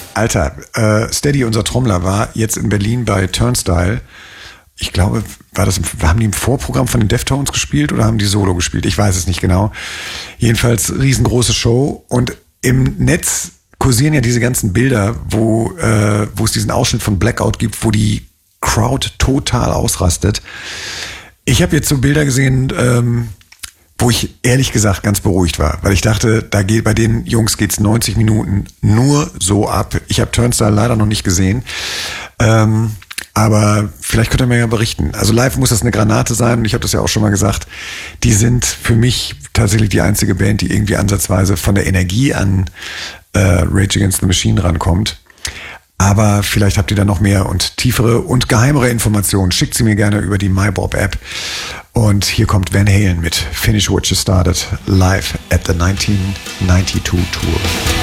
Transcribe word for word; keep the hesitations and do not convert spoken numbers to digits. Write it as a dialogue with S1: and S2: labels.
S1: Alter, äh, Steady, unser Trommler, war jetzt in Berlin bei Turnstile. Ich glaube, war das im, haben die im Vorprogramm von den Deftones gespielt oder haben die Solo gespielt? Ich weiß es nicht genau. Jedenfalls riesengroße Show. Und im Netz kursieren ja diese ganzen Bilder, wo, äh, wo es diesen Ausschnitt von Blackout gibt, wo die Crowd total ausrastet. Ich habe jetzt so Bilder gesehen, ähm, wo ich ehrlich gesagt ganz beruhigt war, weil ich dachte, da geht bei den Jungs geht's neunzig Minuten nur so ab. Ich habe Turnstile leider noch nicht gesehen, ähm, aber vielleicht könnt ihr mir ja berichten. Also live muss das eine Granate sein und ich habe das ja auch schon mal gesagt. Die sind für mich tatsächlich die einzige Band, die irgendwie ansatzweise von der Energie an äh, Rage Against the Machine rankommt. Aber vielleicht habt ihr da noch mehr und tiefere und geheimere Informationen. Schickt sie mir gerne über die MyBob-App. Und hier kommt Van Halen mit Finish What You Started live at the nineteen ninety-two Tour.